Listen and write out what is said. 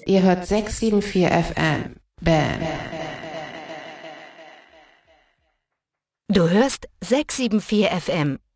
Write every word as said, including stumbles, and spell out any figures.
Ihr hört sechs sieben vier F M. Bam. Du hörst sechs sieben vier F M,